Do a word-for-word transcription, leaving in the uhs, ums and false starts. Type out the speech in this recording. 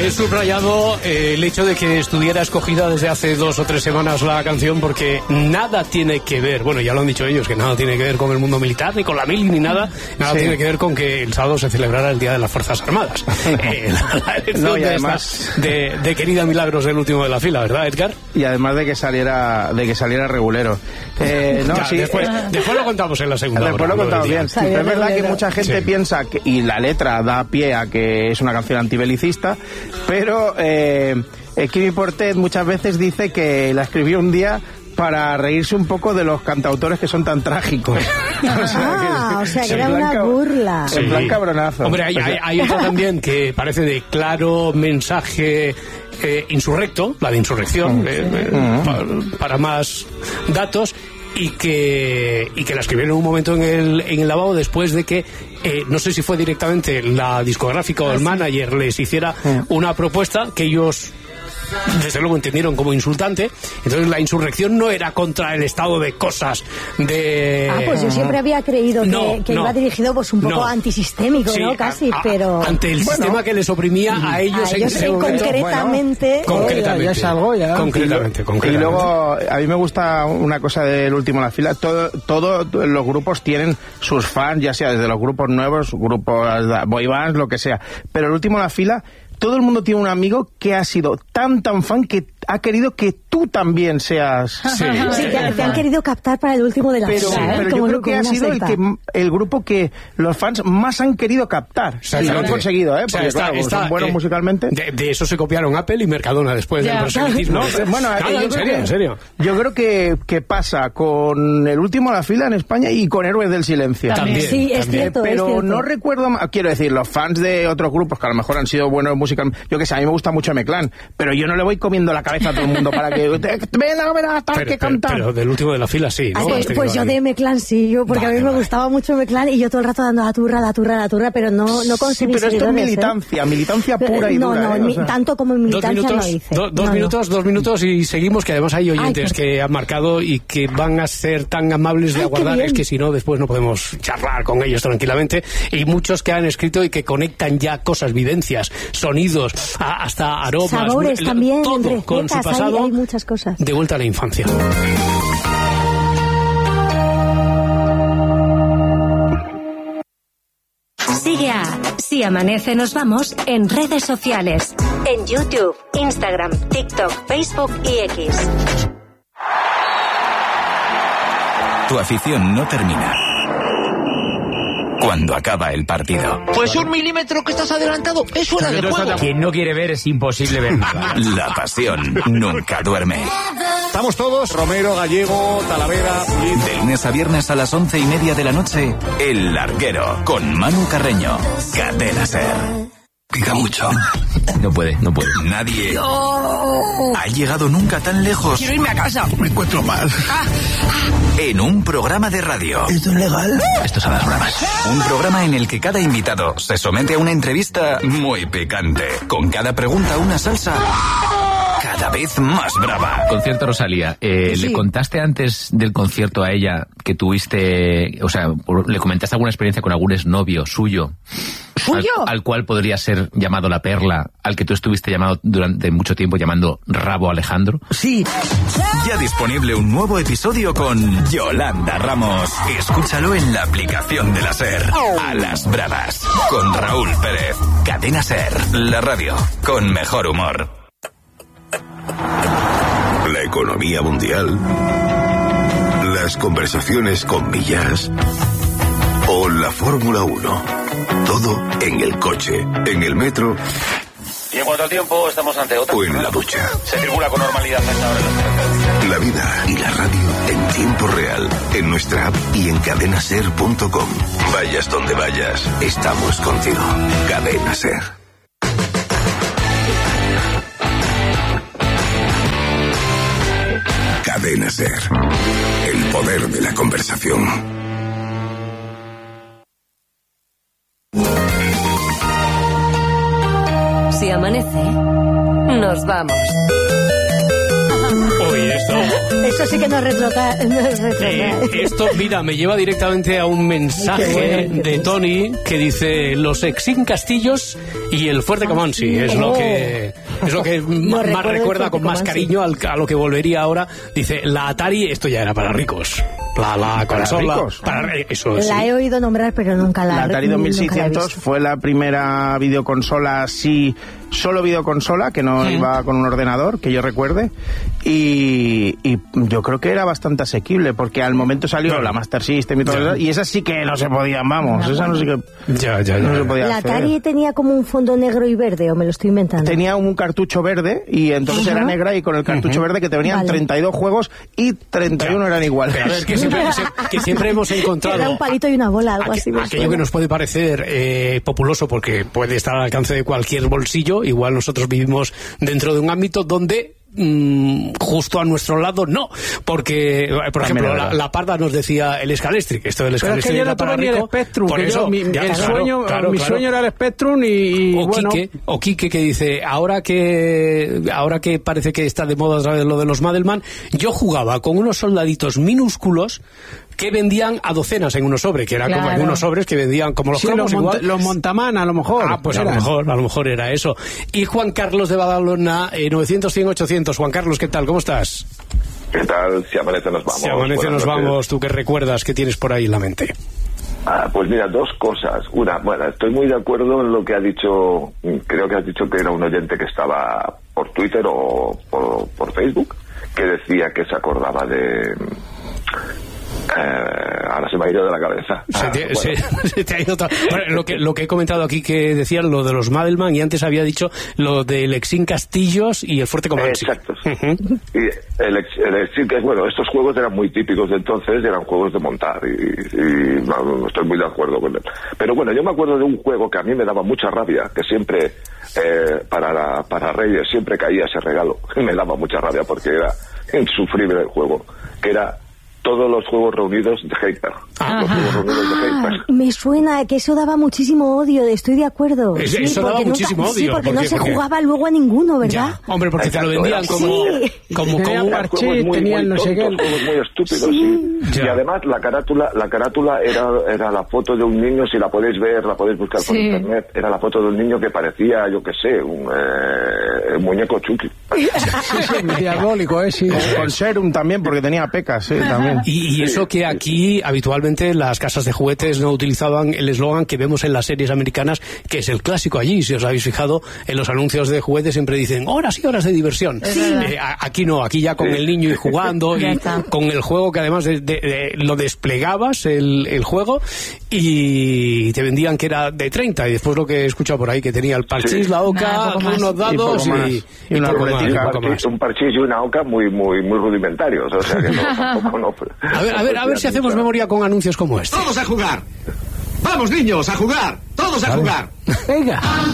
he subrayado eh, el hecho de que estuviera escogida desde hace dos o tres semanas la canción, porque nada tiene que ver, bueno, ya lo han dicho ellos, que nada tiene que ver con el mundo militar, ni con la mili, ni nada, nada sí. tiene que ver con que el sábado se celebrara el Día de las Fuerzas Armadas. eh, la, la elección no, y además... de, esta, de, de querida Milagros del último de la fila, ¿verdad, Edgar? Y además de que saliera, de que saliera regulero. Eh, no, ya, sí, después, eh, después lo contamos en la segunda. Después hora, lo contamos bien. Sí, pero es verdad que mucha gente sí. piensa, que, y la letra da pie a que es una canción antibelicista, pero eh, Quimi Portet muchas veces dice que la escribió un día para reírse un poco de los cantautores que son tan trágicos. o sea, ah, que, o sea, que era una cab- burla. En plan cabronazo. Hombre, hay, hay, hay otra también que parece de claro mensaje eh, insurrecto, la de insurrección, eh, eh, uh-huh. pa, para más datos, y que y que la escribieron en un momento en el, en el lavabo después de que eh, no sé si fue directamente la discográfica o el manager les hiciera una propuesta que ellos desde luego entendieron como insultante. Entonces la insurrección no era contra el estado de cosas de... Ah, pues yo siempre había creído que, no, que no, iba dirigido pues un poco no. antisistémico, sí, ¿no? Casi, a, a, pero... ante el bueno, sistema que les oprimía a ellos, a ellos en ese concretamente, momento, concretamente. Ya es algo, ya. Concretamente, y, concretamente. Y luego, a mí me gusta una cosa del último en la fila. Todos todo, los grupos tienen sus fans, ya sea desde los grupos nuevos, grupos boy bands, lo que sea. Pero el último en la fila... Todo el mundo tiene un amigo que ha sido tan, tan fan que ha querido que tú también seas... Sí, sí te, te han querido captar para el último de la pero, fila, ¿eh? Pero como, yo creo que ha sido el, que, el grupo que los fans más han querido captar. Sí, lo han conseguido, ¿eh? Porque, o sea, está, claro, está, son buenos eh, musicalmente. De, de eso se copiaron Apple y Mercadona después ya, del proselitismo. No, pero, bueno, no, yo en serio, que, en serio. Yo creo que, que pasa con el último de la fila en España y con Héroes del Silencio. También, sí, es también. cierto, Pero es cierto. no recuerdo... Quiero decir, los fans de otros grupos que a lo mejor han sido buenos musicalmente... Yo que sé, a mí me gusta mucho M-Clan, pero yo no le voy comiendo la cabeza a todo el mundo para que... Ven a ver a tal que cantar. Pero del último de la fila sí, ¿no? Ah, pues, pues yo de M-Clan sí, yo, porque vale, a mí me vale. gustaba mucho M-Clan y yo todo el rato dando la turra, la turra, la turra, pero no, no conseguí. Sí, pero esto es militancia, ¿eh? militancia pura y no, dura. No, ¿eh? no, o sea, tanto como en militancia dos minutos, no hice. Do, dos no, minutos, no. dos minutos y seguimos, que además hay oyentes Ay, que han marcado y que van a ser tan amables de Ay, aguardar, es que si no después no podemos charlar con ellos tranquilamente, y muchos que han escrito y que conectan ya cosas, vivencias, sonidos, a, hasta aromas, sabores l- también, todo recetas, con su pasado, hay, hay muchas cosas. De vuelta a la infancia. Sigue a Si Amanece Nos Vamos en redes sociales, en YouTube, Instagram, TikTok, Facebook y X. Tu afición no termina cuando acaba el partido. Pues un milímetro que estás adelantado es fuera de juego. Quien no quiere ver es imposible ver nada. La pasión nunca duerme. Estamos todos, Romero, Gallego, Talavera... De lunes a viernes a las once y media de la noche, El Larguero, con Manu Carreño. Cadena Ser. Pica mucho. No puede, no puede. Nadie no. ha llegado nunca tan lejos. Quiero irme a casa. Me encuentro mal. Ah, en un programa de radio. ¿Esto es legal? Esto es a las bravas. Un programa en el que cada invitado se somete a una entrevista muy picante. Con cada pregunta una salsa cada vez más brava. Concierto Rosalía. Eh, sí. ¿Le contaste antes del concierto a ella que tuviste, o sea, le comentaste alguna experiencia con algún exnovio suyo? ¿Suyo? Al, al cual podría ser llamado La Perla, al que tú estuviste llamado durante mucho tiempo llamando Rabo Alejandro. Sí. Ya disponible un nuevo episodio con Yolanda Ramos. Escúchalo en la aplicación de la Ser. A las bravas. Con Raúl Pérez. Cadena Ser. La radio con mejor humor. La economía mundial. Las conversaciones con millas. O la Fórmula uno. Todo en el coche, en el metro. Y en cuanto al tiempo, estamos ante otra. O en la ducha. Se circula con normalidad a esta hora en las carreteras. La vida y la radio en tiempo real. En nuestra app y en cadenaser punto com. Vayas donde vayas, estamos contigo. Cadena Ser. Cadena Ser. El poder de la conversación. Si amanece, nos vamos. Hoy esto Eso sí que no es retrotraer. No es retrotraer. Eh, esto, mira, me lleva directamente a un mensaje bueno, de Tony que dice los Exin Castillos y el Fuerte Comansi. Es lo que es lo que no más recuerda con más cariño al, a lo que volvería ahora. Dice, la Atari, esto ya era para ricos. La, la consola. ¿Para ricos? Para, eso, la sí. he oído nombrar, pero nunca la he La Atari dos mil seiscientos fue la primera videoconsola así, solo videoconsola, que no mm. iba con un ordenador, que yo recuerde. Y, y yo creo que era bastante asequible, porque al momento salió claro. la Master System y todo eso, y esas sí que no se podían, vamos, no, esa no, sí que, ya, ya, ya. no se podía ¿La hacer. Atari tenía como un fondo negro y verde, o me lo estoy inventando? Tenía un cartucho verde, y entonces uh-huh. era negra, y con el cartucho uh-huh. verde que te venían vale. treinta y dos juegos, y treinta y uno ya. eran iguales. A ver, que siempre, que siempre hemos encontrado... Era un palito y una bola, algo así. Aquello que nos puede parecer eh, populoso, porque puede estar al alcance de cualquier bolsillo, igual nosotros vivimos dentro de un ámbito donde mm, justo a nuestro lado no, porque por ejemplo la, la Parda nos decía el Scalestric, esto del Scalestric pero es que yo no tuve ni el Spectrum, por eso, yo, mi, ya, el claro, sueño, claro, mi claro. sueño era el Spectrum y, y o bueno. Quique, o Quique que dice ahora que ahora que parece que está de moda otra vez lo de los Madelman, yo jugaba con unos soldaditos minúsculos que vendían a docenas en unos sobres, que eran claro. como en unos sobres que vendían como los sí, cromos, los, igual. Mont- los Montamán, a lo mejor. Ah, pues era. a lo mejor, a lo mejor era eso. Y Juan Carlos de Badalona, eh, novecientos, cien, ochocientos. Juan Carlos, ¿qué tal? ¿Cómo estás? ¿Qué tal? Si amanece nos vamos. Si amanece Buenas nos noches. vamos. ¿Tú qué recuerdas? ¿Qué tienes por ahí en la mente? Ah, pues mira, dos cosas. Una, bueno, estoy muy de acuerdo en lo que ha dicho, creo que has dicho que era un oyente que estaba por Twitter o por, por Facebook, que decía que se acordaba de... Eh, ahora se me ha ido de la cabeza. Se te, ah, bueno. se, se te ha ido otra... bueno, lo, que, lo que he comentado aquí que decían lo de los Madelman y antes había dicho lo del Exin Castillos y el Fuerte Comansi. Exacto. Sí. Uh-huh. Y el, el Exin, que bueno, estos juegos eran muy típicos de entonces, eran juegos de montar y, y no, estoy muy de acuerdo con él. Pero bueno, yo me acuerdo de un juego que a mí me daba mucha rabia, que siempre eh, para, la, para Reyes siempre caía ese regalo. Me daba mucha rabia porque era insufrible el juego, que era todos los juegos reunidos de Hyper. Los juegos reunidos de Hyper. Me suena que eso daba muchísimo odio, estoy de acuerdo. Es, sí, eso daba nunca, muchísimo odio. Sí, porque ¿por no qué? se Porque... jugaba luego a ninguno, ¿verdad? Ya. Hombre, porque Exacto, te lo vendían como... Sí. como, como tenía un parchís, tenían no sé qué. Juegos muy estúpidos, sí. sí. Y además la carátula la carátula era, era la foto de un niño, si la podéis ver, la podéis buscar por sí. internet, era la foto de un niño que parecía, yo qué sé, un, eh, un muñeco Chucky. Sí, sí, diabólico, eh, sí. Con Serum también, porque tenía pecas, sí, también. Y, y eso que aquí habitualmente las casas de juguetes no utilizaban el eslogan que vemos en las series americanas, que es el clásico allí. Si os habéis fijado, en los anuncios de juguetes siempre dicen horas y horas de diversión. Sí. Eh, aquí no, aquí ya con el niño y jugando y con el juego que además de, de, de, lo desplegabas el, el juego y te vendían que era de treinta y después lo que he escuchado por ahí que tenía el parchís, sí. la oca, nah, unos dados y, y, y, y una ruletica. Un parchís y una oca muy muy muy rudimentarios, o sea que no, tampoco no. A ver, a ver, a ver si hacemos memoria con anuncios como este. Todos a jugar. Vamos, niños, a jugar. Todos a vale. jugar. Venga.